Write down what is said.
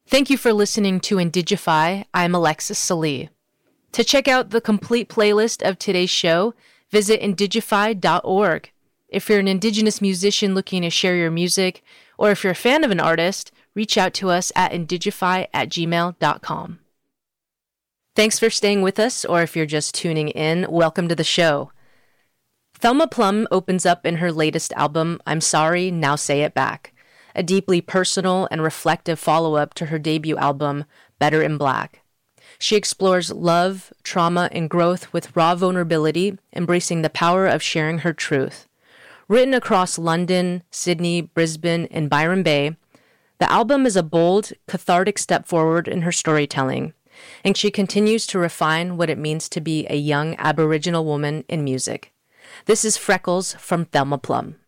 Thank you for listening to Indigify. I'm Alexis Salee. To check out the complete playlist of today's show, visit indigify.org. If you're an Indigenous musician looking to share your music, or if you're a fan of an artist, reach out to us at indigify@gmail.com. Thanks for staying with us, or if you're just tuning in, welcome to the show. Thelma Plum opens up in her latest album, I'm Sorry, Now Say It Back, a deeply personal and reflective follow-up to her debut album, Better in Black. She explores love, trauma, and growth with raw vulnerability, embracing the power of sharing her truth. Written across London, Sydney, Brisbane, and Byron Bay, the album is a bold, cathartic step forward in her storytelling, and she continues to refine what it means to be a young Aboriginal woman in music. This is Freckles from Thelma Plum.